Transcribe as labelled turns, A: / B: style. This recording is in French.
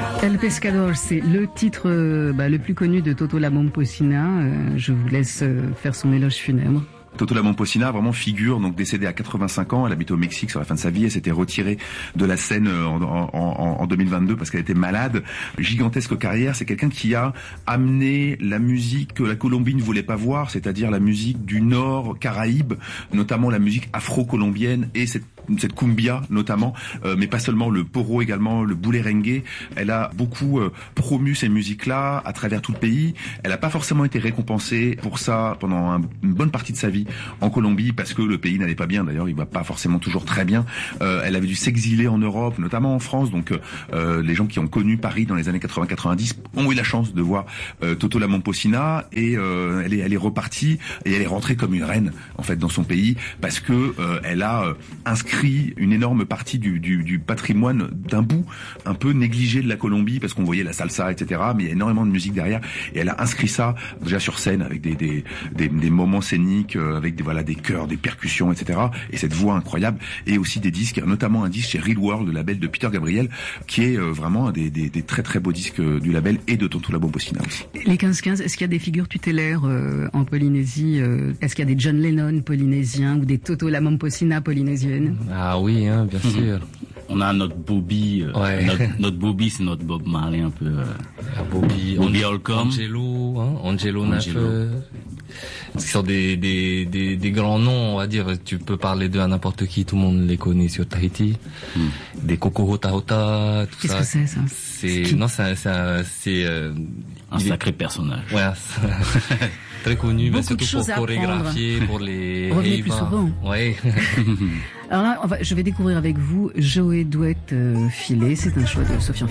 A: El Pescador, c'est le titre le plus connu de Toto La Momposina. Je vous laisse faire son éloge funèbre.
B: Toto La Momposina, vraiment figure, donc décédée à 85 ans, elle habite au Mexique sur la fin de sa vie, elle s'était retirée de la scène en 2022 parce qu'elle était malade. Gigantesque carrière, c'est quelqu'un qui a amené la musique que la Colombie ne voulait pas voir, c'est-à-dire la musique du Nord Caraïbe, notamment la musique afro-colombienne et cette cumbia notamment, mais pas seulement, le porro également, le boulerengue. Elle a beaucoup promu ces musiques-là à travers tout le pays. Elle n'a pas forcément été récompensée pour ça pendant une bonne partie de sa vie en Colombie parce que le pays n'allait pas bien. D'ailleurs, il va pas forcément toujours très bien. Elle avait dû s'exiler en Europe, notamment en France. Donc, les gens qui ont connu Paris dans les années 80-90 ont eu la chance de voir Toto La Momposina et elle est repartie et elle est rentrée comme une reine en fait dans son pays parce que elle a inscrit une énorme partie du patrimoine d'un bout un peu négligé de la Colombie parce qu'on voyait la salsa, etc. Mais il y a énormément de musique derrière et elle a inscrit ça déjà sur scène avec des moments scéniques, avec des chœurs, des percussions, etc. Et cette voix incroyable et aussi des disques, notamment un disque chez Real World, le label de Peter Gabriel, qui est vraiment un des très très beaux disques du label et de Toto La Momposina aussi.
A: Les 15-15, est-ce qu'il y a des figures tutélaires en Polynésie? Est-ce qu'il y a des John Lennon polynésiens ou des Toto La Momposina polynésiennes?
C: Ah oui, bien sûr.
D: On a notre Bobby, notre Bobby, c'est notre Bob Marley un peu.
C: Bobby
D: Holcomb,
C: Angelo Nash, ce sont des grands noms, on va dire. Tu peux parler d'eux à n'importe qui, tout le monde les connaît sur Tahiti. Des Coco Hota Hota, tout
A: Qu'est-ce
C: ça.
A: Qu'est-ce que c'est ça?
C: C'est
D: un sacré personnage.
C: Ouais. Très connu, mais
A: beaucoup
C: surtout pour chorégraphier, pour les...
A: Revenez plus souvent.
C: Ouais.
A: Alors là, je vais découvrir avec vous Joey Duet Filet. C'est un choix de Sofiane.